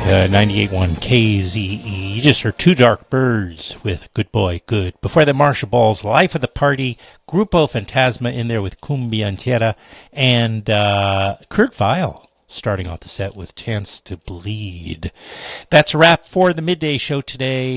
98.1 KZE. You just heard Two Dark Birds with Good Boy Good. Before that, Marshall Ball's Life of the Party, Grupo Fantasma in there with Cumbia Entera, and Kurt Vile starting off the set with Chance to Bleed. That's a wrap for the Midday Show today.